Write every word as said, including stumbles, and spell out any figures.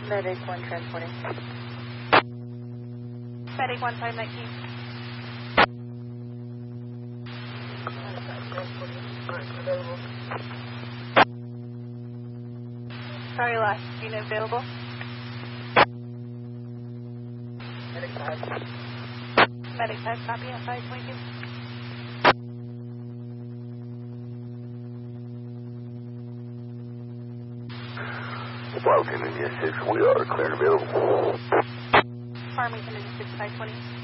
Medic one transporting. Medic one five nineteen. Sorry, last unit available. Medic five. Medic five, copy at five twenty-two. Falcon India six, we are clear and available. Farmington India six, five twenty.